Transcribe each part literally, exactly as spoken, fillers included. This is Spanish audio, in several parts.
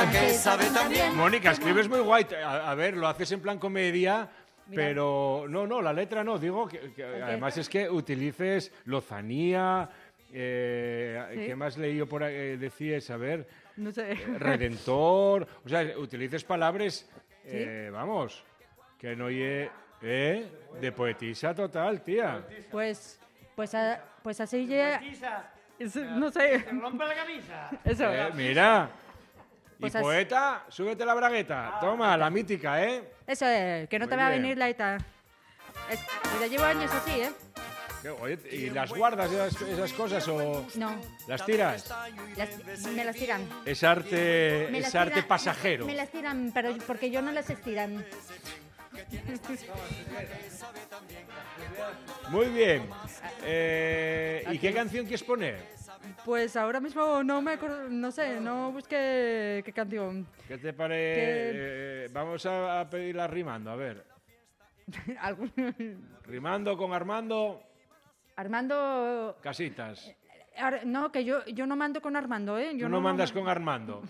Mónica que sabe también. Mónica, escribes muy guay. A, a ver, lo haces en plan comedia, Mira. pero no, no, la letra no. Digo que, que además es que utilices lozanía. Eh, ¿Sí? ¿Qué más leí yo por ahí? Eh, decías, a ver, no sé. eh, redentor. O sea, utilices palabras, eh, ¿Sí? vamos, que no oye, eh, de poetisa total, tía. Pues, pues, a, pues así ya. No sé. ¿Te rompe la camisa? Eso. Eh, mira. Pues y as... poeta, súbete la bragueta. Toma, la mítica, ¿eh? Eso es, que no Muy te va bien. a venir la ita. Es, ya llevo años así, ¿eh? Oye, ¿y las guardas esas, esas cosas o no? ¿Las tiras? Las, me las tiran. Es arte, me es arte tiran, pasajero. Me las tiran, pero porque yo no las estiran. Muy bien. Eh, ¿Y qué canción quieres poner? Pues ahora mismo no me acuerdo, no sé, no busqué qué canción. ¿Qué te parece? Que... Eh, vamos a, a pedirla rimando, a ver. Rimando con Armando. Armando... Casitas. Ar no, que yo, yo no mando con Armando, ¿eh? Yo Tú no, no mandas mando... con Armando.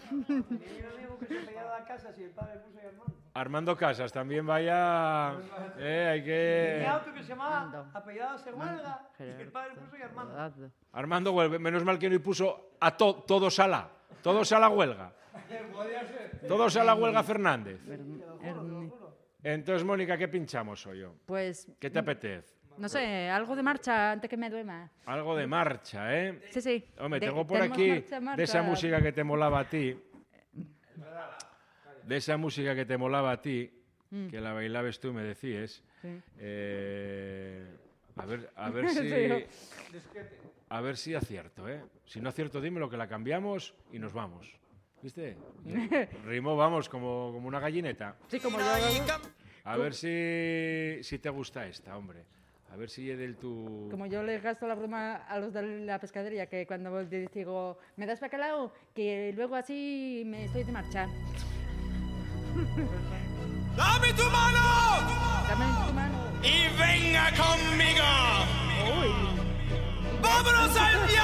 Armando Casas, también vaya... Eh, hay que... Tenía otro que se llamaba Apellidado se huelga y el padre puso y Armando. Armando Huelga, menos mal que no puso a to, todos a la, todos a la huelga. Todos a la huelga Fernández. Entonces, Mónica, ¿qué pinchamos hoy? Pues... ¿Qué te apetece? No sé, algo de marcha antes que me duema. Algo de marcha, ¿eh? Sí, sí. Hombre, de, tengo por aquí marcha, marcha. de esa música que te molaba a ti. De esa música que te molaba a ti, mm. que la bailabas tú, me decías. Sí. Eh, a ver, a ver si... a ver si acierto, ¿eh? Si no acierto, dímelo, que la cambiamos y nos vamos. ¿Viste? Rimo, vamos, como, como una gallineta. Sí, como yo. A ver si, si te gusta esta, hombre. A ver si es del tu... Como yo les gasto la broma a los de la pescadería, que cuando les digo, ¿me das bacalao? Que luego así me estoy de marcha. ¡Dame tu mano! Dame tu mano. ¡Y venga conmigo! Uy. ¡Vámonos al